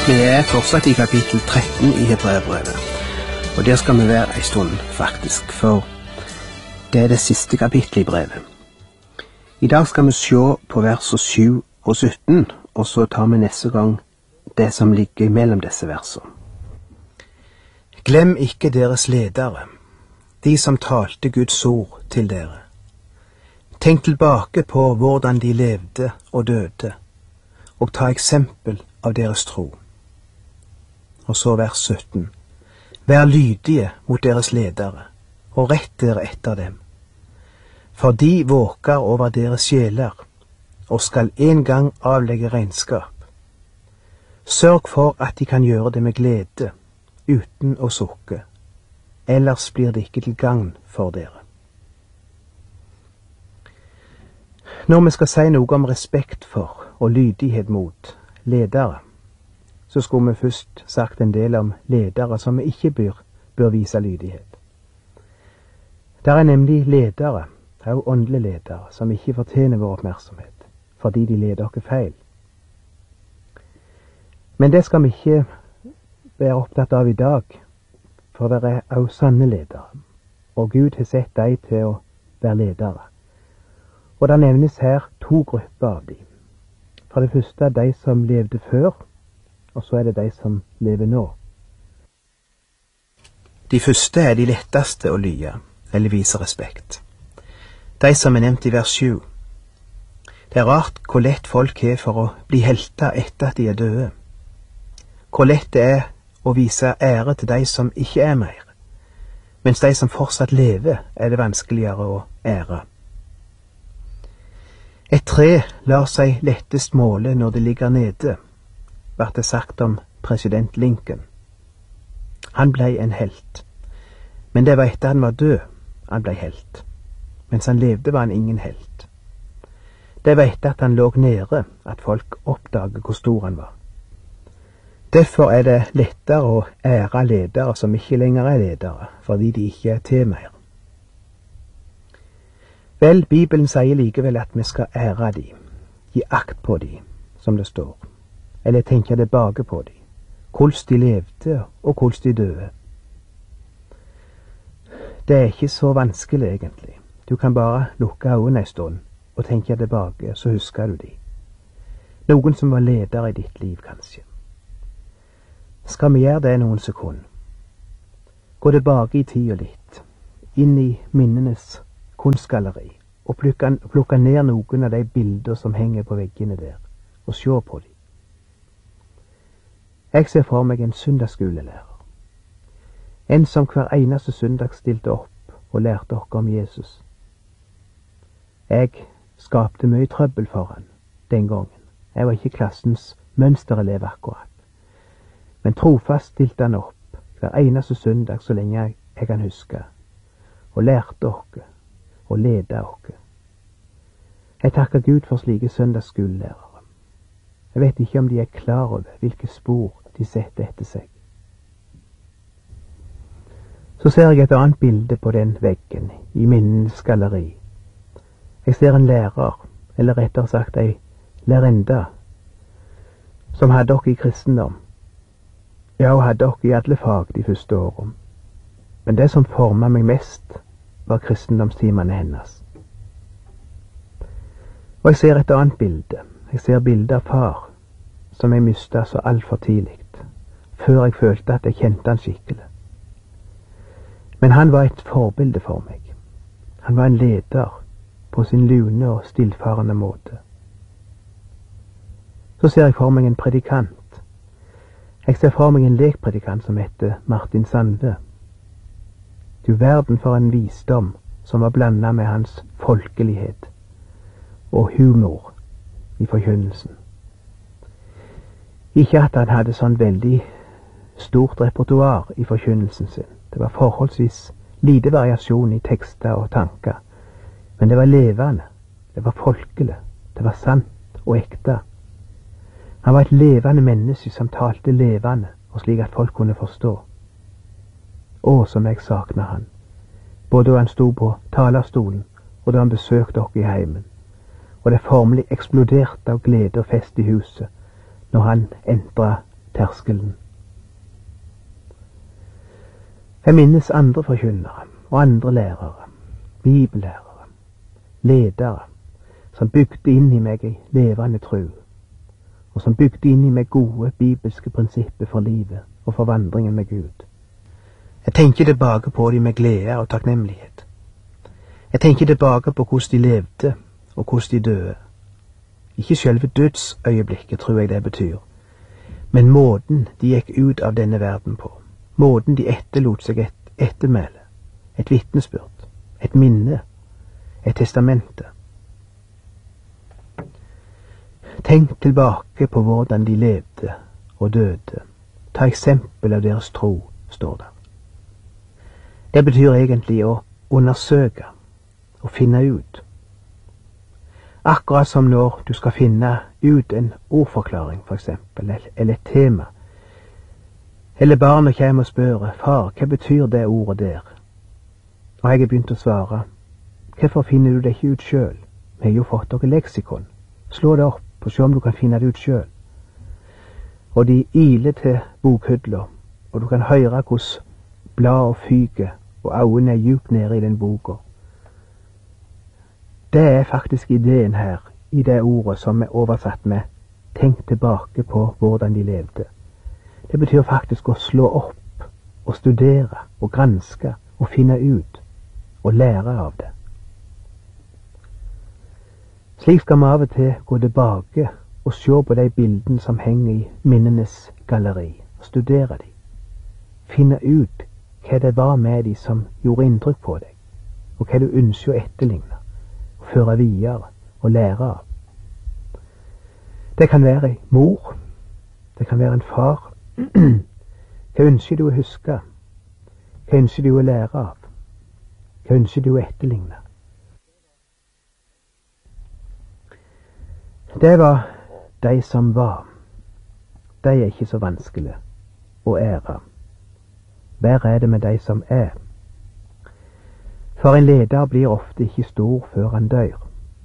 Vi er fortsatt i kapittel 13 i Hebreerbrevet, og der skal vi være en stund faktisk, for det er det siste kapittelet i brevet. I dag skal vi se på versene 7 og 17, og så tar vi neste gang det som ligger mellom disse versene. Glem ikke deres ledere, de som talte Guds ord til dere. Tenk tilbake på hvordan de levde og døde, og ta eksempel av deres tro. Og så vers 17. Vær lydige mot deres ledere, og rett dere etter dem. For de våker over deres sjeler, og skal en gang avlegge regnskap. Sørg for at de kan gjøre det med glede, uten å sukke. Ellers blir det ikke til gagn for dere. Når vi skal si noe om respekt for og lydighet mot ledere, så skulle vi først sagt en del om ledere som vi ikke bør vise lydighet. Der er nemlig ledere, også åndelige ledere, som ikke fortjener vår oppmerksomhet, fordi de leder oss feil. Men det skal vi ikke være opptatt av i dag, for det er også sanne ledere, og Gud har sett dem til å være ledere. Og det nevnes her to grupper av dem. For det første de som levde før, og så er det de som lever nå. De første er de letteste å lye, eller vise respekt. De som er nevnt i vers 7. Det er rart hvor lett folk er for å bli helter etter at de er døde. Hvor lett det er å vise ære til de som ikke er mer, mens de som fortsatt lever er det vanskeligere å ære. Et tre lar seg lettest måle når det ligger nede, ble det sagt om president Lincoln. Han ble en helt, men det var etter han var død han ble helt. Mens han levde var han ingen helt. Det var etter at han lå nede at folk oppdaget hvor stor han var. Derfor er det lettere å ære ledere som ikke lenger er ledere, fordi de ikke er til mer. Vel, Bibelen sier likevel at vi skal ære de, gi akt på de, som det står, eller tenke tilbake på de, hvordan de levde og hvordan de døde. Det er ikke så vanskelig egentlig. Du kan bare lukke øynene en stund og tenke tilbake, så husker du de. Noen som var leder i ditt liv, kanskje. Skal vi gjøre det noen sekunder? Gå tilbake i tida litt, inn i minnenes kunstgalleri, og plukke ned noen av de bilder som henger på veggene der, og se på dem. Jeg ser for meg en søndagsskolelærer. En som hver eneste søndag stilte opp og lærte oss om Jesus. Jeg skapte mye trøbbel for han den gangen. Jeg var ikke klassens mønsterelev akkurat. Men trofast stilte han opp hver eneste søndag så lenge jeg kan huske, og lærte oss og lede oss. Jeg takker Gud for slike søndagsskolelærere. Jeg vet ikke om de er klar over hvilke spor de setter etter seg. Så ser jeg et annet bilde på den veggen i minnenes galleri. Jeg ser en lærer, eller rettere sagt ei lærerinne, som hadde oss i kristendom. Ja, hun hadde oss i alle fag de første årene. Men det som formet meg mest, var kristendomstimene hennes. Og jeg ser et annet bilde. Jeg ser bildet av far, som jeg mistet så alt for tidlig, før jeg følte at jeg kjente han skikkelig. Men han var et forbilde for meg. Han var en leder på sin lune og stillfarende måte. Så ser jeg for meg en predikant. Jeg ser for meg en lekpredikant som heter Martin Sande. Du verden for en visdom som var blandet med hans folkelighet og humor i forkynnelsen. Ikke at han hadde sånn veldig stort repertoar i forkynnelsen sin. Det var forholdsvis lite variasjon i tekster og tanker, men det var levende, det var folkelig, det var sant og ekte. Han var et levende menneske som talte levende, og slik at folk kunne forstå. Å, som jeg savnet han, både da han sto på talerstolen og da han besøkte oss i heimen, og det formelig eksploderte av glede og fest i huset når han entret terskelen. Jeg minnes andre forkynnere og andre lærere, bibellærere, ledere, som bygde inn i meg ei levende tro, og som bygde inn i meg gode bibelske prinsipper for livet og for vandringen med Gud. Jeg tenker tilbake på dem med glede og takknemlighet. Jeg tenker tilbake på hvordan de levde og hvordan de døde. Ikke selve dødsøyeblikket, tror jeg det betyr, men måten de gikk ut av denne verden på, måten de etterlot seg et ettermæle, et vitnesbyrd, et minne, et testamente. Tenk tilbake på hvordan de levde og døde. Ta eksempel av deres tro, står det. Det betyr egentlig å undersøke og finne ut. Akkurat som når du skal finne ut en ordforklaring, for eksempel, eller et tema. Eller barnet kommer og spør, far, hva betyr det ordet der? Og jeg har begynt å svare, hvorfor finner du det ikke ut selv? Vi har jo fått dere leksikon. Slå det opp og se om du kan finne det ut selv. Og de iler til bokhylla, og du kan høre hvordan bladet fyker, og øynene er djupt nede i den boka. Det er faktisk ideen her, i det ordet som er oversatt med tenk tilbake på hvordan de levde. Det betyr faktisk å slå opp, og studere, og granske, og finne ut, og lære av det. Slik skal vi av og til gå tilbake og se på de bildene som henger i minnenes galleri, og studere de. Finne ut hva det var med de som gjorde inntrykk på deg, og hva du ønsker å etterligne, og føre videre og lære av. Det kan være en mor, det kan være en far. Hva ønsker du å huske? Hva ønsker du å lære av? Hva ønsker du å etterligne? Det var de som var. De er ikke så vanskelig å ære. Verre er det med de som er. For en leder blir ofte ikke stor før han dør.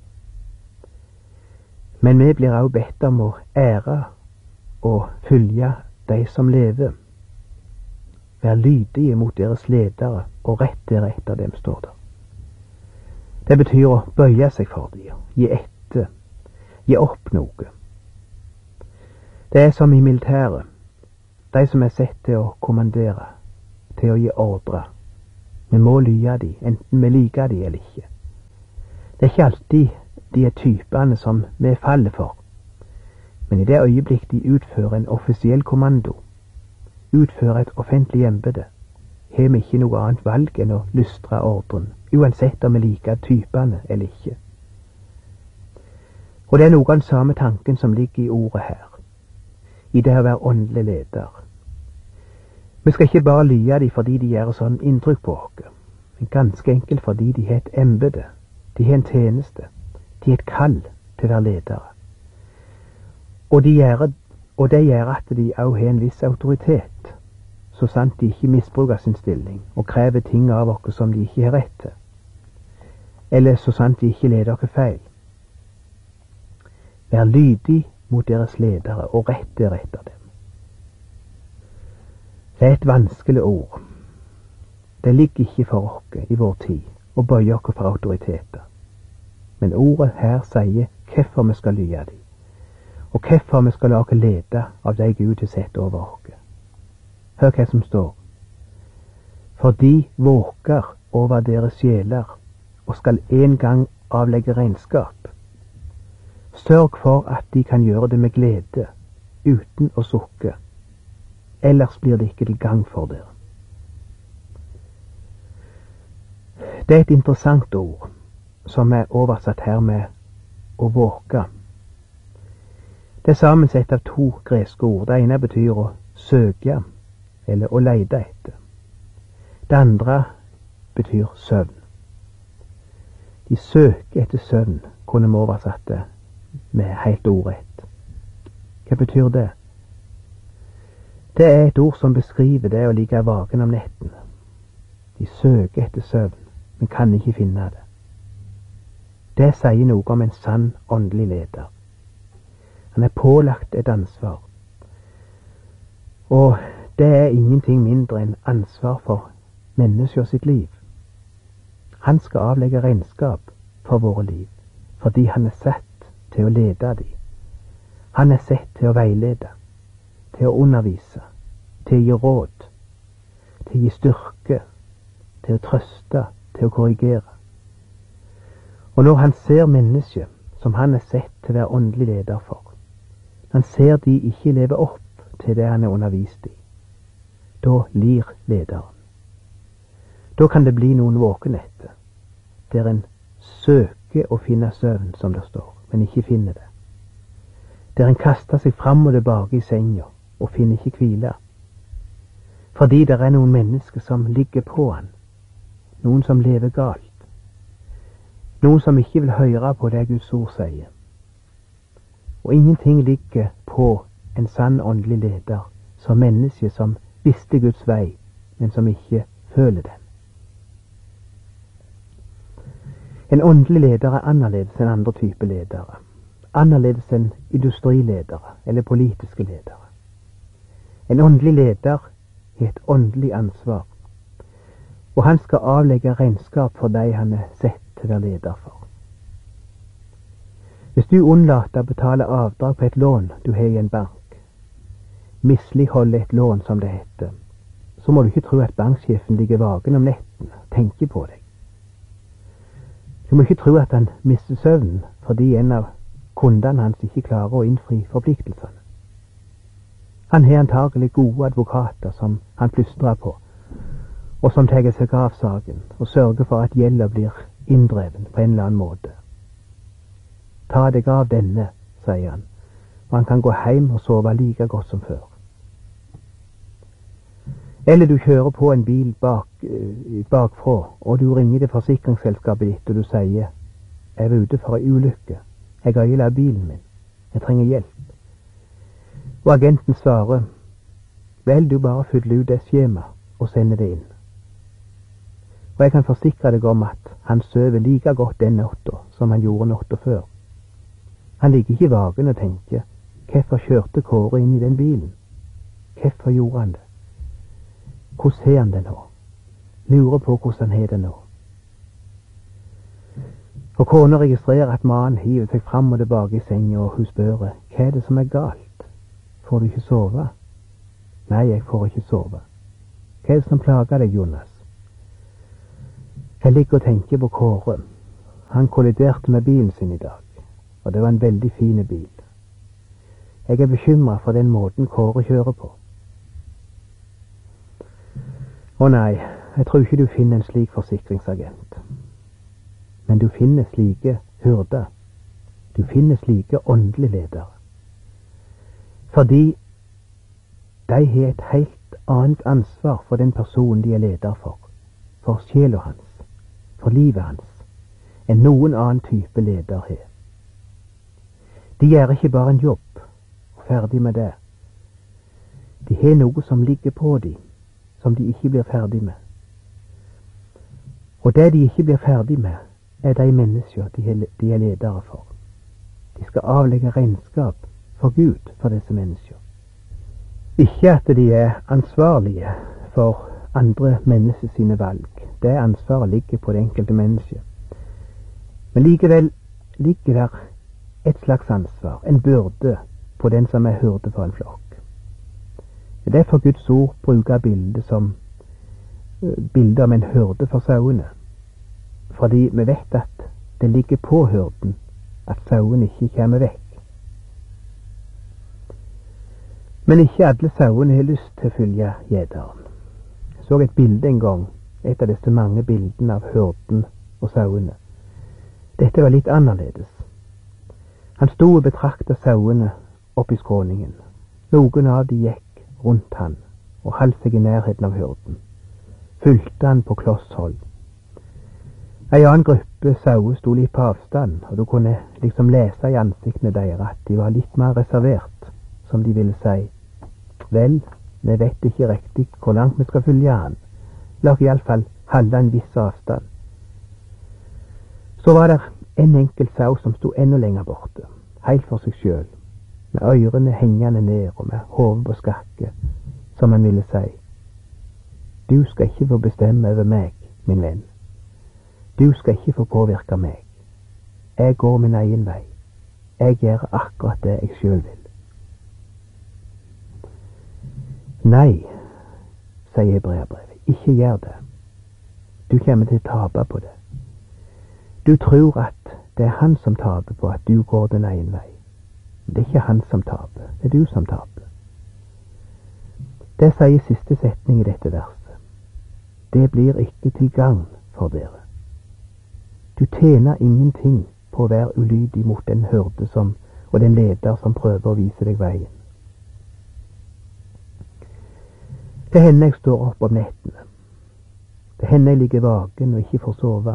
Men vi blir også bedt om å ære og følge de som lever. Vær lydige mot deres ledere og rett dere etter dem, står det. Det betyr å bøye seg for dem, gi etter, gi opp noe. Det er som i militæret, de som er sett til å kommandere, til å gi ordre. Vi må lyde dem, enten vi liker dem eller ikke. Det er ikke alltid de er typene som vi faller for, men i det øyeblikk de utfører en offisiell kommando, utfører et offentlig embete, har vi ikke noe annet valg enn å lystre ordren, uansett om vi liker typene eller ikke. Og det er noe av den samme tanken som ligger i ordet her, i det å være åndelig leder. Vi skal ikke bare lyde dem fordi de gjør sånn inntrykk på oss, men ganske enkelt fordi de har et embete, de har en tjeneste, de har et kall til å være ledere. Og det gjør at de også har en viss autoritet, så sant de ikke misbruker sin stilling og krever ting av oss som de ikke har rett til, eller så sant de ikke leder oss feil. Vær lydig mot deres ledere og rett deretter dem. Det er et vanskelig ord. Det ligger ikke for oss i vår tid å bøye oss for autoriteter. Men ordet her sier hvorfor vi skal lyde dem, og hvorfor vi skal la oss lede av de Gud har sett over oss. Hør hva som står. For de våker over deres sjeler og skal en gang avlegge regnskap. Sørg for at de kan gjøre det med glede, uten å sukke. Ellers blir det ikke til gang for dere. Det er et interessant ord, som er oversatt her med å våke. Det er sammensett av to greske ord. Det ene betyr å søke, eller å leide etter. Det andre betyr søvn. De søker etter søvn, kunne vi oversatt det med helt ordrett. Hva betyr det? Det er et ord som beskriver det å ligge vaken om netten. De søker etter søvn, men kan ikke finne det. Det sier noe om en sann, åndelig leder. Han er pålagt et ansvar. Og det er ingenting mindre enn ansvar for mennesker sitt liv. Han skal avlegge regnskap for våre liv, fordi han er satt til å lede dem. Han er satt til å veilede, til å undervise, til å gi råd, til å gi styrke, til å trøste, til å korrigere. Og når han ser mennesket som han er sett til å være åndelig leder for, han ser de ikke leve opp til det han er undervist i, da lir lederen. Da kan det bli noen våkenetter, der en søker å finne søvn, som det står, men ikke finner det. Der en kaster seg fram og tilbake i senga og finner ikke hvile. Fordi det er noen mennesker som ligger på han, noen som lever galt, noen som ikke vil høre på det Guds ord sier. Og ingenting ligger på en sann åndelig leder som menneske som visste Guds vei, men som ikke føler den. En åndelig leder er annerledes enn andre typer ledere. Annerledes enn industriledere eller politiske ledere. En åndelig leder har et åndelig ansvar, og han skal avlegge regnskap for de han er sett til å være leder for. Hvis du unnlater å betale avdrag på et lån du har i en bank, misligholde et lån som det heter, så må du ikke tro at banksjefen ligger vaken om netten og tenker på deg. Du må ikke tro at han mister søvnen fordi en av kundene hans ikke klarer å innfri forpliktelsene. Han har antagelig gode advokater som han plystrer på, og som tar seg av saken og sørger for at gjelda blir inndreven på en eller annen måte. Ta deg av denne, sier han, og han kan gå hjem og sove like godt som før. Eller du kjører på en bil bakfra, og du ringer til forsikringsselskapet ditt, og du sier, jeg er ute for en ulykke, jeg har ødelagt bilen min, jeg trenger hjelp. Og agenten svarer, vel, du bare fyller ut det skjema og sender det inn. Og jeg kan forsikre deg om at han sover like godt den natta som han gjorde natta før. Han ligger ikke vaken og tenker, hvorfor kjørte Kåre inn i den bilen? Hvorfor gjorde han det? Hvordan har han det nå? Lurer på hvordan han har det nå. Og kona registrerer at mannen hiver seg fram og tilbake i senga, og hun spør, hva er det som er galt? Får du ikke sove? Nei, jeg får ikke sove. Hva er det som plager deg, Jonas? Jeg ligger og tenker på Kåre. Han kolliderte med bilen sin i dag, og det var en veldig fin bil. Jeg er bekymret for den måten Kåre kjører på. Å nei, jeg tror ikke du finner en slik forsikringsagent. Men du finner slike hyrder. Du finner slike åndelige ledere. Fordi de har et helt annet ansvar for den personen de er leder for sjela hans, for livet hans, enn noen annen type leder har. De gjør ikke bare en jobb og ferdig med det. De har noe som ligger på dem, som de ikke blir ferdig med. Og det de ikke blir ferdig med, er de mennesker de er ledere for. De skal avlegge regnskap for Gud for disse mennesker. Ikke at de er ansvarlige for andre mennesker sine valg. Det ansvaret ligger på det enkelte mennesket. Men likevel ligger der et slags ansvar, en byrde, på den som er hyrde for en flokk. Det er derfor Guds ord bruker bildet som bildet om en hyrde for sauene. Fordi vi vet at det ligger på hyrden at sauene ikke kommer vekk. Men ikke alle sauene har lyst til å følge gjeteren. Jeg så et bilde en gang, et av disse mange bildene av hyrden og sauene. Dette var litt annerledes. Han stod og betraktet sauene opp i skråningen. Noen av de gikk rundt han og holdt seg i nærheten av hyrden. Fulgte han på kloss hold. En annen gruppe sauer sto litt på avstand, og du kunne liksom lese i ansiktene deres at de var litt mer reservert, som de ville si. Vel, vi vet ikke riktig hvor langt vi skal følge han. La oss i alle fall holde en viss avstand. Så var det en enkelt sau som sto enda lenger borte, helt for seg sjøl, med ørene hengende ned og med hodet på skakke, som han ville si. Du skal ikke få bestemme over meg, min venn. Du skal ikke få påvirke meg. Jeg går min egen vei. Jeg gjør akkurat det jeg selv vil. Nei, sier Hebreerbrevet, ikke gjør det. Du kommer til å tape på det. Du tror at det er han som taper på at du går din egen vei. Det er ikke han som taper, det er du som taper. Det sier siste setning i dette verset. Det blir ikke til gagn for dere. Du tjener ingenting på å være ulydig mot den hyrde og den leder som prøver å vise deg veien. Det hender jeg står opp om nettene. Det hender jeg ligger vaken og ikke får sove.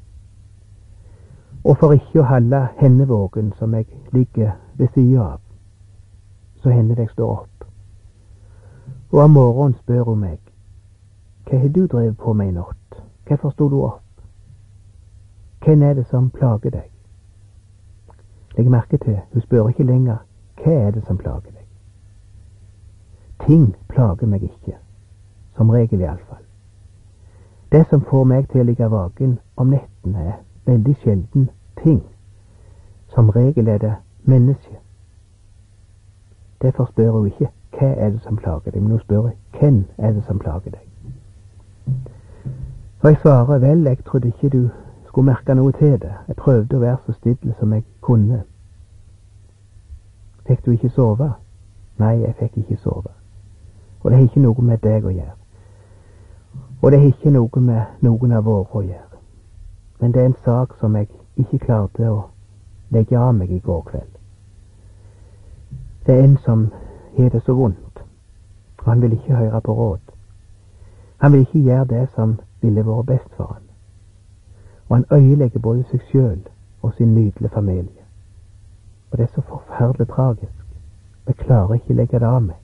Og for ikke å holde hendevågen som jeg ligger ved siden av, så hender jeg står opp. Og om morgenen spør hun meg, hva har du drevet på med i natt? Hvorfor stod du opp? Hvem er det som plager deg? Legg merke til, hun spør ikke lenger, hva er det som plager deg? Ting plager meg ikke, som regel i alle fall. Det som får meg til å ligge vaken om nettene er veldig sjelden ting. Som regel er det menneske. Derfor spør hun ikke, hva er det som plager deg? Men hun spør, hvem er det som plager deg? Og jeg svarer, vel, jeg trodde ikke du skulle merke noe til det. Jeg prøvde å være så stille som jeg kunne. Fikk du ikke sove? Nei, jeg fikk ikke sove. Og det har ikke noe med deg å gjøre. Og det har ikke noe med noen av våre å gjøre. Men det er en sak som jeg ikke klarte å legge av meg i går kveld. Det er en som har det så vondt, og han vil ikke høre på råd. Han vil ikke gjøre det som ville vært best for han. Og han øyelegger både seg selv og sin nydelige familie. Og det er så forferdelig tragisk. Jeg klarer ikke legge det av meg.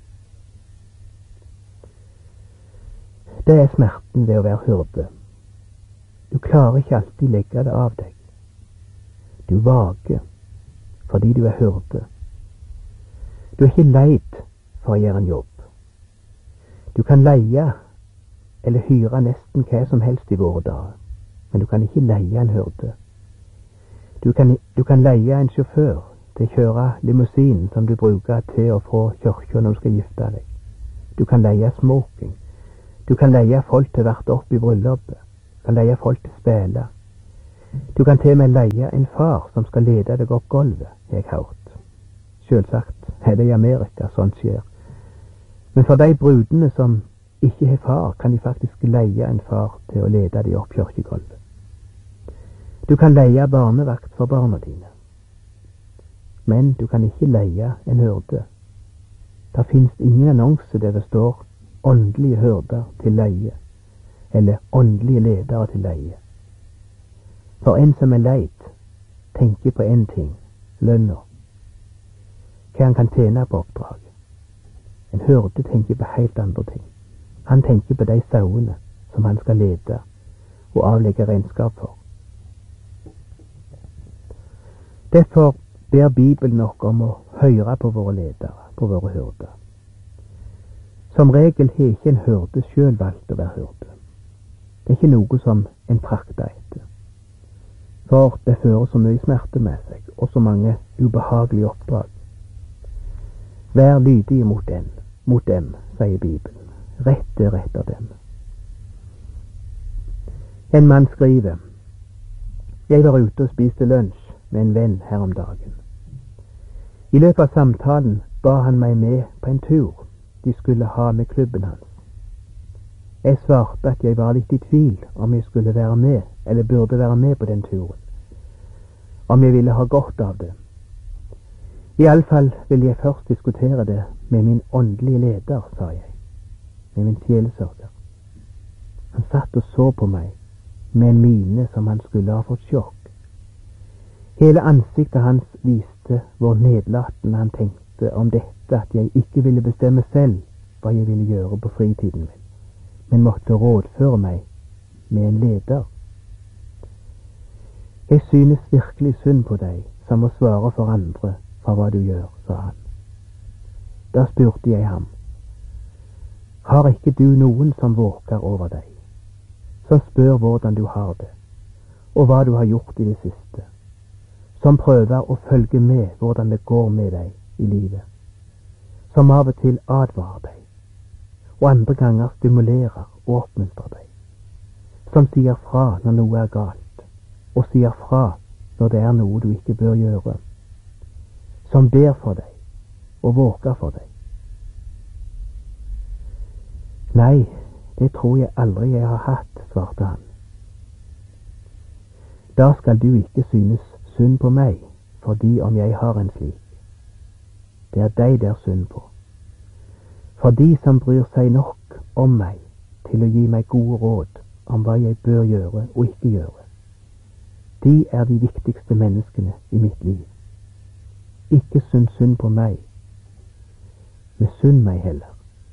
Det er smerten ved å være hyrde. Du klarer ikke alltid legge det av deg. Du vager fordi du er hyrde. Du er ikke leid for å gjøre en jobb. Du kan leie eller hyre nesten hva som helst i våre dager, men du kan ikke leie en hyrde. Du kan leie en sjåfør til å kjøre limousinen som du bruker til og fra kirka når du skal gifte deg. Du kan leie smoking. Du kan leie folk til å varte opp i bryllupet. Du kan leie folk til å spille. Du kan til og med leie en far som skal lede deg opp gulvet, har jeg hørt. Selvsagt er det i Amerika sånt skjer. Men for de brudene som ikke har far, kan de faktisk leie en far til å lede dem opp kirkegulvet. Du kan leie barnevakt for barna dine. Men du kan ikke leie en hyrde. Det finnes ingen annonse der det står åndelige hyrder til leie, eller åndelige ledere til leie. For en som er leid, tenker på en ting, lønna. Hva han kan tjene på oppdraget. En hyrde tenker på helt andre ting. Han tenker på de sauene som han skal lede og avlegge regnskap for. Derfor ber Bibelen oss om å høre på våre ledere, på våre hyrder. Som regel har ikke en hyrde selv valgt å være hyrde. Det er ikke noe som en trakter etter. For det fører så mye smerte med seg, og så mange ubehagelige oppdrag. Vær lydige mot dem, sier Bibelen. Rett etter dem. En mann skriver, jeg var ute og spiste lunsj med en venn her om dagen. I løpet av samtalen ba han meg med på en tur de skulle ha med klubben hans. Jeg svarte at jeg var litt i tvil om jeg skulle være med, eller burde være med på den turen. Om jeg ville ha godt av det. I alle fall vil jeg først diskutere det med min åndelige leder, sa jeg. Med min sjelesørger. Han satt og så på meg med en mine som han skulle ha fått sjokk. Hele ansiktet hans viste hvor nedlatende han tenkte om dette at jeg ikke ville bestemme selv hva jeg ville gjøre på fritiden min, men måtte rådføre meg med en leder. Jeg synes virkelig synd på deg som må svare for andre for hva du gjør, sa han. Da spurte jeg ham, Har ikke du noen som våker over deg, som spør hvordan du har det, og hva du har gjort i det siste, som prøver å følge med hvordan det går med deg i livet, som av og til advarer deg, og andre ganger stimulerer og oppmuntrer deg, som sier fra når noe er galt, og sier fra når det er noe du ikke bør gjøre, som ber for deg og våker for deg? Nei, det tror jeg aldri jeg har hatt, svarte han. Da skal du ikke synes synd på meg, fordi om jeg har en slik. Det er deg det er synd på. For de som bryr seg nok om meg til å gi meg gode råd om hva jeg bør gjøre og ikke gjøre, de er de viktigste menneskene i mitt liv. Ikke synes synd på meg, misunn meg heller.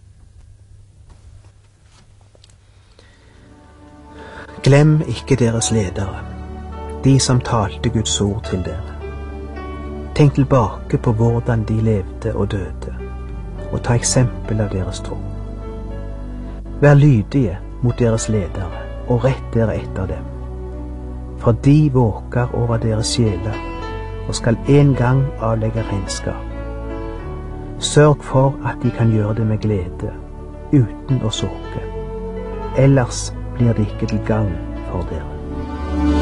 Glem ikke deres ledere, de som talte Guds ord til dere. Tenk tilbake på hvordan de levde og døde, og ta eksempel av deres tro. Vær lydige mot deres ledere, og rett dere etter dem. For de våker over deres sjeler, og skal en gang avlegge regnskap. Sørg for at de kan gjøre det med glede, uten å sukke. Ellers blir det ikke til gagn for dere.